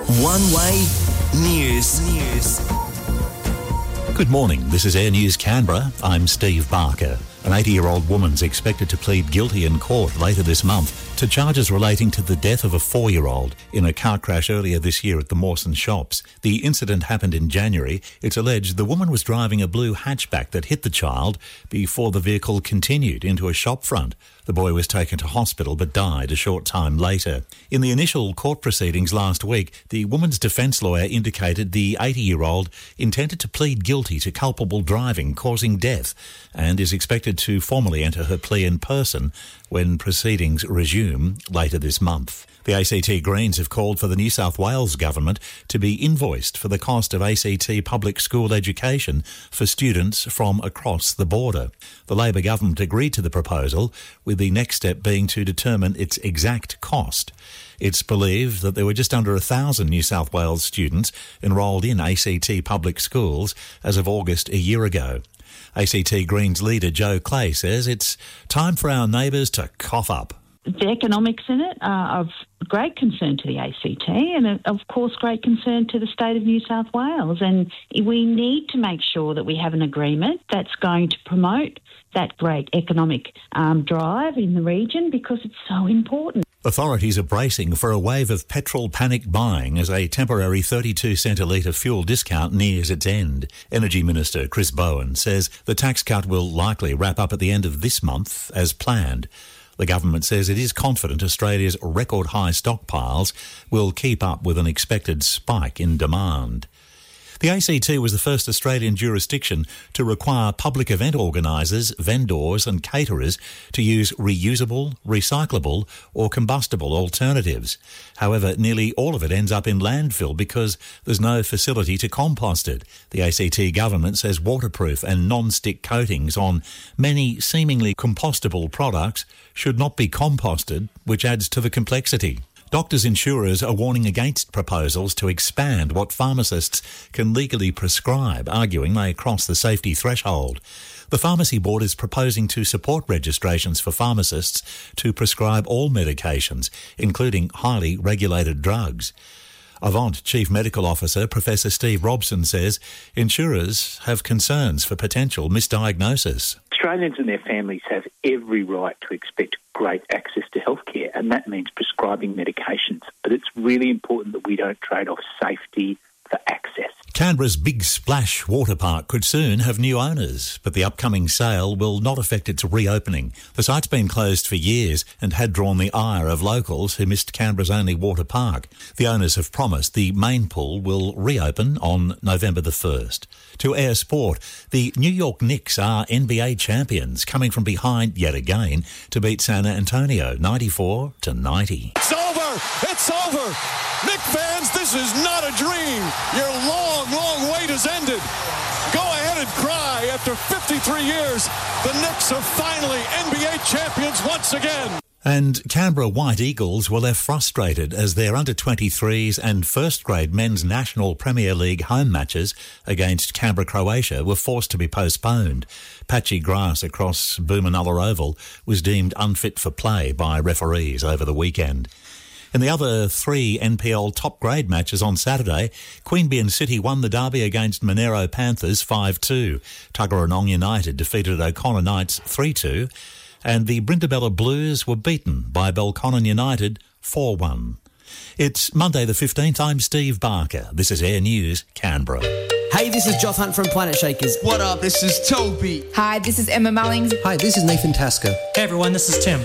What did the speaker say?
One Way News. Good morning, this is Air News Canberra. I'm Steve Barker. An 80-year-old woman's expected to plead guilty in court later this month to charges relating to the death of a 4-year-old in a car crash earlier this year at the Mawson Shops. The incident happened in January. It's alleged the woman was driving a blue hatchback that hit the child before the vehicle continued into a shop front. The boy was taken to hospital but died a short time later. In the initial court proceedings last week, the woman's defence lawyer indicated the 80-year-old intended to plead guilty to culpable driving causing death and is expected to formally enter her plea in person when proceedings resume later this month. The ACT Greens have called for the New South Wales government to be invoiced for the cost of ACT public school education for students from across the border. The Labor government agreed to the proposal, with the next step being to determine its exact cost. It's believed that there were just under 1,000 New South Wales students enrolled in ACT public schools as of August a year ago. ACT Greens leader Joe Clay says it's time for our neighbours to cough up. The economics in it are of great concern to the ACT and, of course, great concern to the state of New South Wales. And we need to make sure that we have an agreement that's going to promote that great economic drive in the region because it's so important. Authorities are bracing for a wave of petrol panic buying as a temporary 32-cent a litre fuel discount nears its end. Energy Minister Chris Bowen says the tax cut will likely wrap up at the end of this month as planned. The government says it is confident Australia's record-high stockpiles will keep up with an expected spike in demand. The ACT was the first Australian jurisdiction to require public event organisers, vendors and caterers to use reusable, recyclable or combustible alternatives. However, nearly all of it ends up in landfill because there's no facility to compost it. The ACT government says waterproof and non-stick coatings on many seemingly compostable products should not be composted, which adds to the complexity. Doctors' insurers are warning against proposals to expand what pharmacists can legally prescribe, arguing they cross the safety threshold. The Pharmacy Board is proposing to support registrations for pharmacists to prescribe all medications, including highly regulated drugs. Avant Chief Medical Officer Professor Steve Robson says insurers have concerns for potential misdiagnosis. Australians and their families have every right to expect great access to healthcare, and that means prescribing medications. But it's really important that we don't trade off safety for access. Canberra's Big Splash water park could soon have new owners, but the upcoming sale will not affect its reopening. The site's been closed for years and had drawn the ire of locals who missed Canberra's only water park. The owners have promised the main pool will reopen on November the 1st. To Air Sport, the New York Knicks are NBA champions, coming from behind yet again to beat San Antonio 94-90. It's over! It's over! Knicks fans, this is not a dream. Your long wait has ended. Go ahead and cry. After 53 years, the Knicks are finally NBA champions once again. And Canberra White Eagles were left frustrated as their under-23s and first-grade men's National Premier League home matches against Canberra, Croatia were forced to be postponed. Patchy grass across Boomanullah Oval was deemed unfit for play by referees over the weekend. In the other 3 NPL top-grade matches on Saturday, Queanbeyan City won the derby against Monero Panthers 5-2. Tuggeranong United defeated O'Connor Knights 3-2. And the Brindabella Blues were beaten by Belconnen United 4-1. It's Monday the 15th. I'm Steve Barker. This is Air News, Canberra. Hey, this is Joth Hunt from Planet Shakers. What up? This is Toby. Hi, this is Emma Mullings. Hi, this is Nathan Tasker. Hey everyone, this is Tim.